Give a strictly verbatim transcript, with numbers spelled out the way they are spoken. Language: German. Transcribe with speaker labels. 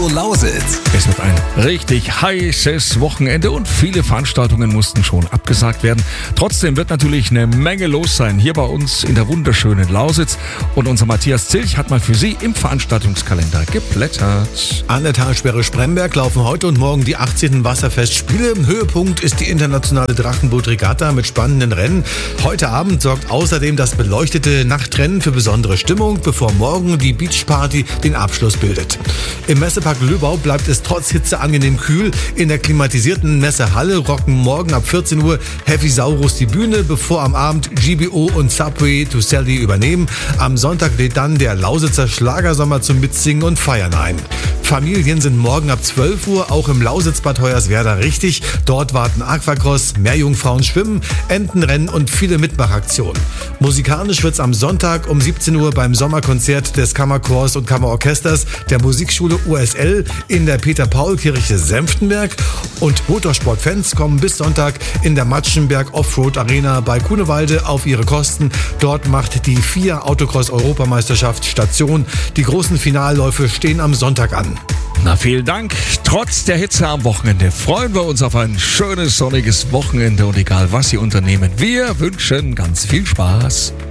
Speaker 1: Radio Lausitz.
Speaker 2: Es wird ein richtig heißes Wochenende und viele Veranstaltungen mussten schon abgesagt werden. Trotzdem wird natürlich eine Menge los sein hier bei uns in der wunderschönen Lausitz. Und unser Matthias Zilch hat mal für Sie im Veranstaltungskalender geblättert.
Speaker 3: An der Talsperre Spremberg laufen heute und morgen die achtzehnten Wasserfestspiele. Höhepunkt ist die internationale Drachenboot-Regatta mit spannenden Rennen. Heute Abend sorgt außerdem das beleuchtete Nachtrennen für besondere Stimmung, bevor morgen die Beachparty den Abschluss bildet. Im Messepark Löbau bleibt es trotz Hitze angenehm kühl. In der klimatisierten Messehalle rocken morgen ab vierzehn Uhr Heavy Saurus die Bühne, bevor am Abend G B O und Subway to Sally übernehmen. Am Sonntag lädt dann der Lausitzer Schlagersommer zum Mitsingen und Feiern ein. Familien sind morgen ab zwölf Uhr auch im Lausitzbad Hoyerswerda richtig. Dort warten Aquacross, Meerjungfrauen schwimmen, Entenrennen und viele Mitmachaktionen. Musikalisch wird's am Sonntag um siebzehn Uhr beim Sommerkonzert des Kammerchors und Kammerorchesters der Musikschule U S L in der Peter-Paul-Kirche Senftenberg. Und Motorsportfans kommen bis Sonntag in der Matschenberg Offroad Arena bei Kunewalde auf ihre Kosten. Dort macht die F I A Autocross-Europameisterschaft Station. Die großen Finalläufe stehen am Sonntag an.
Speaker 2: Na, vielen Dank. Trotz der Hitze am Wochenende freuen wir uns auf ein schönes, sonniges Wochenende und egal was Sie unternehmen, wir wünschen ganz viel Spaß.